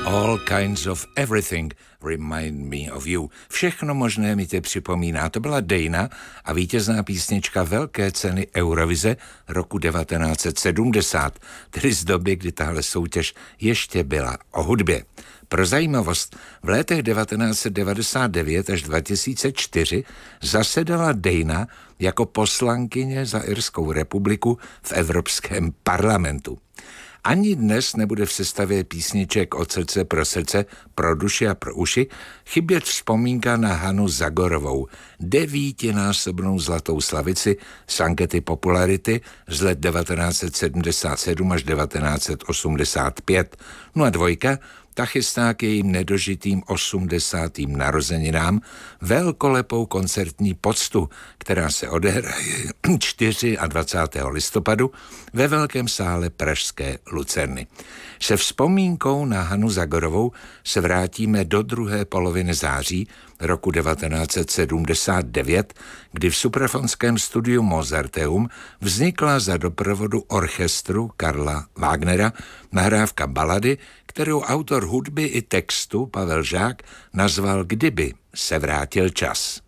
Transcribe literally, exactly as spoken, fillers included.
All kinds of everything remind me of you. Všechno možné mi tě připomíná. To byla Dejna a vítězná písnička velké ceny Eurovize roku devatenáct set sedmdesát, tedy z doby, kdy tahle soutěž ještě byla o hudbě. Pro zajímavost, v letech devatenáct set devadesát devět až dva tisíce čtyři zasedala Dejna jako poslankyně za Irskou republiku v Evropském parlamentu. Ani dnes nebude v sestavě písniček Od srdce pro srdce, pro duši a pro uši chybět vzpomínka na Hanu Zagorovou, devítinásobnou zlatou slavici z ankety Popularity z let devatenáct set sedmdesát sedm až devatenáct set osmdesát pět. No a dvojka, ta chystá k jejím nedožitým osmdesátým narozeninám velkolepou koncertní poctu, která se odehraje dvacátého čtvrtého listopadu ve Velkém sále pražské Lucerny. Se vzpomínkou na Hanu Zagorovou se vrátíme do druhé poloviny září roku devatenáct set sedmdesát devět, kdy v suprafonském studiu Mozarteum vznikla za doprovodu orchestru Karla Wagnera nahrávka balady, kterou autor hudby i textu Pavel Žák nazval Kdyby se vrátil čas.